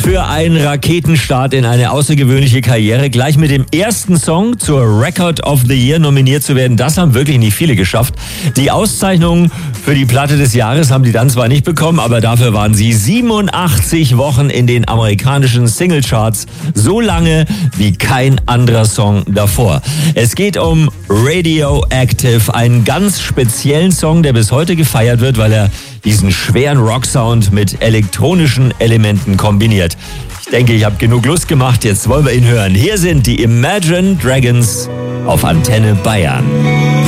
für einen Raketenstart in eine außergewöhnliche Karriere. Gleich mit dem ersten Song zur Record of the Year nominiert zu werden, das haben wirklich nicht viele geschafft. Die Auszeichnung für die Platte des Jahres haben die dann zwar nicht bekommen, aber dafür waren sie 87 Wochen in den amerikanischen Singlecharts. So lange wie kein anderer Song davor. Es geht um Radioactive, einen ganz speziellen Song, der bis heute gefeiert wird, weil er diesen schweren Rocksound mit elektronischen Elementen kombiniert. Ich denke, ich habe genug Lust gemacht, jetzt wollen wir ihn hören. Hier sind die Imagine Dragons auf Antenne Bayern.